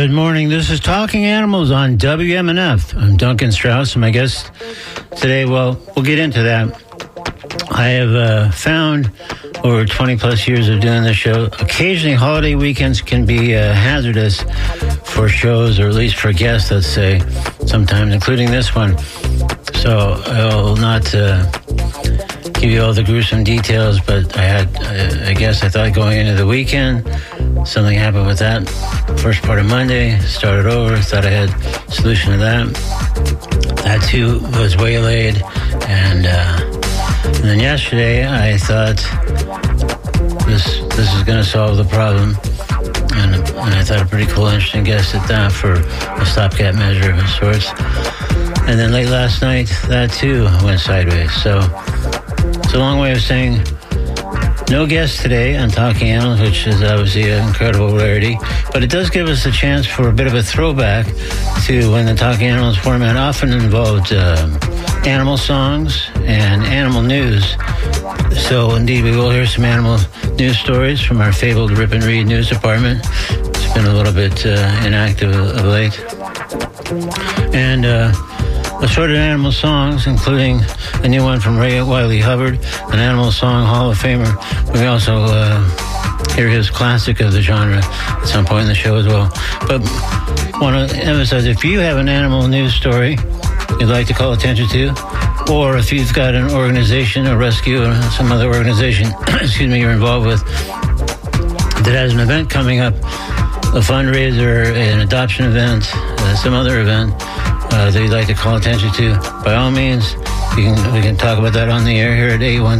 Good morning. This is Talking Animals on WMNF. I'm Duncan Strauss, and my guest today, well, we'll get into that. I have found over 20 plus years of doing this show, occasionally holiday weekends can be hazardous for shows, or at least for guests, let's say, sometimes, including this one. So I'll not give you all the gruesome details, but I guess I thought going into the weekend, something happened with that. First part of Monday, started over, thought I had a solution to that. That too was waylaid, and then yesterday I thought this is going to solve the problem, and I thought a pretty cool, interesting guest at that for a stopgap measure of sorts. And then late last night, that too went sideways. So it's a long way of saying no guest today on Talking Animals, which is obviously an incredible rarity, but it does give us a chance for a bit of a throwback to when the Talking Animals format often involved animal songs and animal news. So indeed, we will hear some animal news stories from our fabled Rip and Read news department. It's been a little bit inactive of late. And assorted animal songs, including a new one from Ray Wiley Hubbard, an Animal Song Hall of Famer. We also hear his classic of the genre at some point in the show as well. But want to emphasize, if you have an animal news story you'd like to call attention to, or if you've got an organization, a rescue, or some other organization, you're involved with, that has an event coming up, a fundraiser, an adoption event, some other event, that you'd like to call attention to, by all means, we can talk about that on the air here at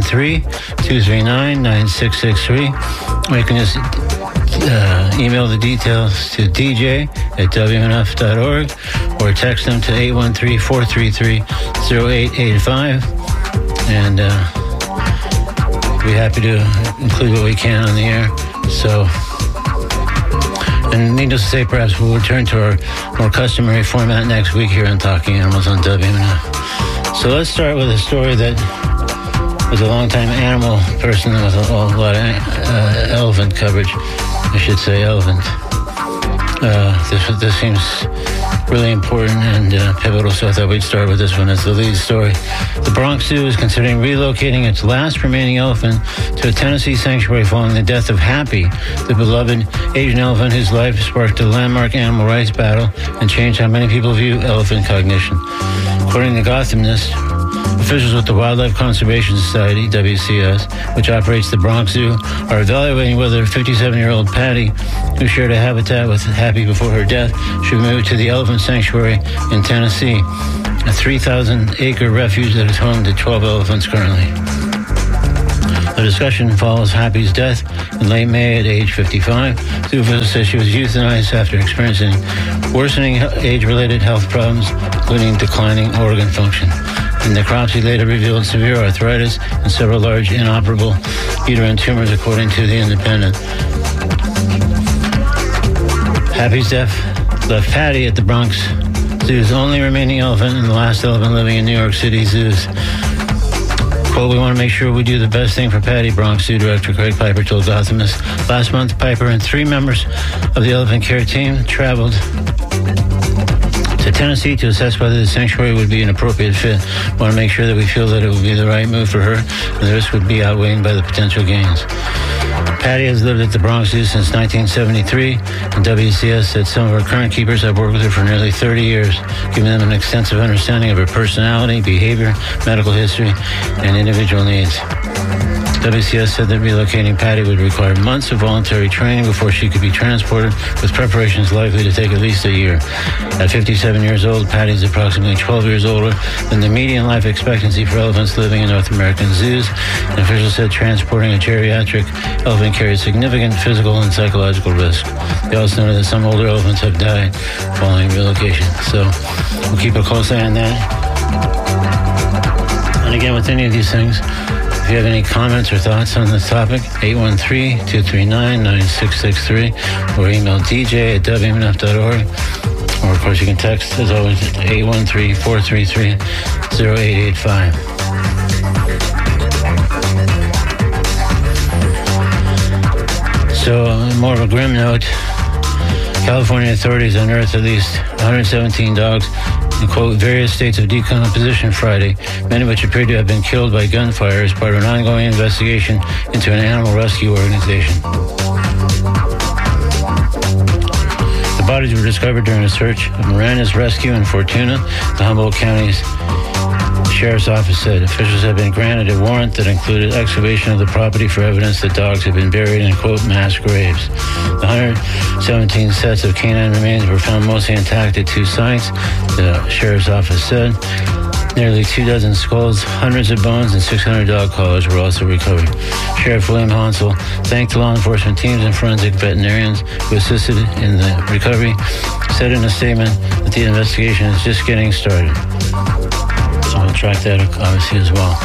813-239-9663. Or you can just email the details to dj@wmnf.org or text them to 813-433-0885. And we'll be happy to include what we can on the air. So, and needless to say, perhaps we'll return to our more customary format next week here on Talking Animals on WMNF. So let's start with a story that was a long-time animal person with a lot of elephant coverage. I should say elephant. This seems really important and pivotal, so I thought we'd start with this one as the lead story. The Bronx Zoo is considering relocating its last remaining elephant to a Tennessee sanctuary following the death of Happy, the beloved Asian elephant whose life sparked a landmark animal rights battle and changed how many people view elephant cognition. According to Gothamist, officials with the Wildlife Conservation Society, WCS, which operates the Bronx Zoo, are evaluating whether 57-year-old Patty, who shared a habitat with Happy before her death, should move to the Elephant Sanctuary in Tennessee, a 3,000-acre refuge that is home to 12 elephants currently. The discussion follows Happy's death in late May at age 55. Zoo officials said she was euthanized after experiencing worsening age-related health problems, including declining organ function. The necropsy later revealed severe arthritis and several large inoperable uterine tumors, according to The Independent. Happy's death left Patty at the Bronx Zoo's only remaining elephant and the last elephant living in New York City zoos. Quote, "We want to make sure we do the best thing for Patty," Bronx Zoo Director Craig Piper told Gothamist. Last month, Piper and 3 members of the elephant care team traveled to Tennessee to assess whether the sanctuary would be an appropriate fit. We want to make sure that we feel that it would be the right move for her and the risk would be outweighed by the potential gains. Patty has lived at the Bronx Zoo since 1973, and WCS said some of her current keepers have worked with her for nearly 30 years, giving them an extensive understanding of her personality, behavior, medical history, and individual needs. WCS said that relocating Patty would require months of voluntary training before she could be transported, with preparations likely to take at least a year. At 57 years old, Patty is approximately 12 years older than the median life expectancy for elephants living in North American zoos. And officials said transporting a geriatric elephant carries significant physical and psychological risk. They also noted that some older elephants have died following relocation. So we'll keep a close eye on that. And again, with any of these things, if you have any comments or thoughts on this topic, 813-239-9663 or email dj@wmnf.org. Or, of course, you can text, as always, at 813-433-0885. So, more of a grim note. California authorities unearthed at least 117 dogs in, quote, various states of decomposition Friday, many of which appeared to have been killed by gunfire as part of an ongoing investigation into an animal rescue organization. The bodies were discovered during a search of Miranda's rescue in Fortuna, the Humboldt County's Sheriff's Office said. Officials have been granted a warrant that included excavation of the property for evidence that dogs had been buried in, quote, mass graves. The 117 sets of canine remains were found mostly intact at 2 sites, the Sheriff's Office said. Nearly 24 skulls, hundreds of bones, and 600 dog collars were also recovered. Sheriff William Hansel thanked law enforcement teams and forensic veterinarians who assisted in the recovery, said in a statement that the investigation is just getting started. So we'll track that, obviously, as well.